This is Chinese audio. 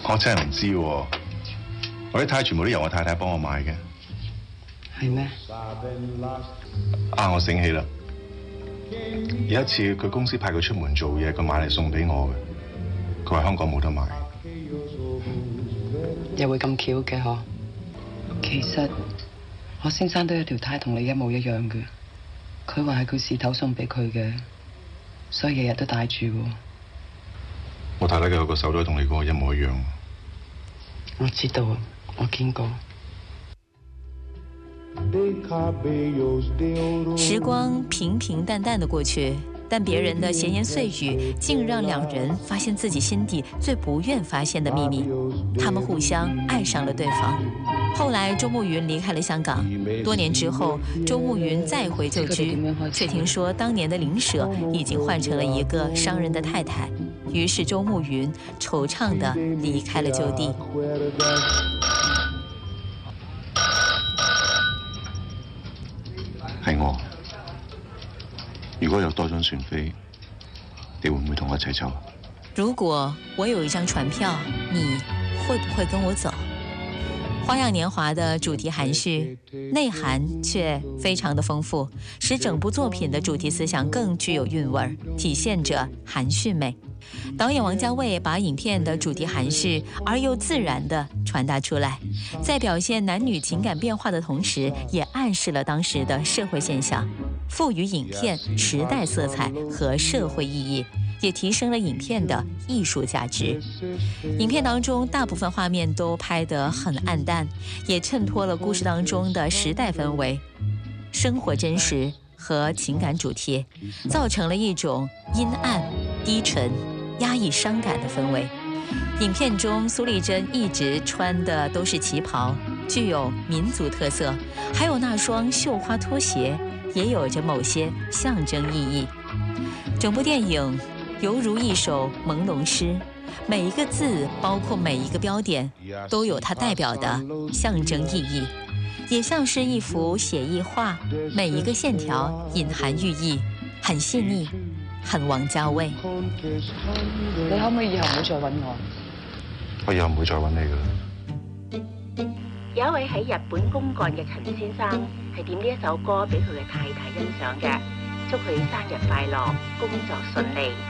我真係唔知喎，我啲呔全部都由我太太幫我買嘅。 係咩？ 我醒起啦，有一次佢公司派佢出門做嘢，佢買嚟送俾我嘅。佢話香港冇得買。 又會咁巧嘅嗬？其實我先生都有條呔同你一模一樣嘅，佢話係佢事頭送俾佢嘅，所以日日都戴住喎。 我太太嘅個手都同你嗰個一模一樣。 我知道，我見過。 时光平平淡淡的过去，但别人的闲言碎语竟让两人发现自己心底最不愿发现的秘密。他们互相爱上了对方。后来，周慕云离开了香港。多年之后，周慕云再回旧居，却听说当年的邻舍已经换成了一个商人的太太。于是，周慕云惆怅地离开了旧地。 係我。如果有多張船飛，你會唔會同我一齊走？ 如果我有一張船票，你會不會跟我走？《花樣年華》的主題含蓄，內涵卻非常的豐富，使整部作品的主題思想更具有韻味，體現着含蓄美。導演王家衛把影片的主題含蓄而又自然地傳達出來，在表現男女情感變化的同時，也暗示了當時的社會現象，賦予影片時代色彩和社會意義，也提升了影片的藝術價值。影片當中大部分畫面都拍得很暗淡，也襯托了故事當中的時代氛圍、生活真實和情感主題，造成了一種陰暗、低沉、壓抑傷感的氛圍。影片中蘇麗珍一直穿的都是旗袍，具有民族特色，還有那雙繡花拖鞋也有着某些象徵意義。整部電影猶如一首朦朧詩，每一個字包括每一個標點都有它代表的象徵意義，也像是一幅寫意畫，每一個線條隱含寓意，很細膩，很王家衛。 你可唔可以以後唔好再揾我？ 我以後唔會再揾你噶啦。 有一位喺日本公幹嘅陳先生係點呢一首歌俾佢嘅太太欣賞嘅，祝佢生日快樂，工作順利。